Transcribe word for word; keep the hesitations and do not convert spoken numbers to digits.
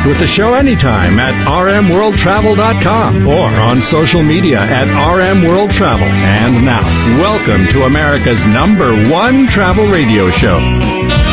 with the show anytime at r m world travel dot com or on social media at R M World Travel. And now, welcome to America's number one travel radio show.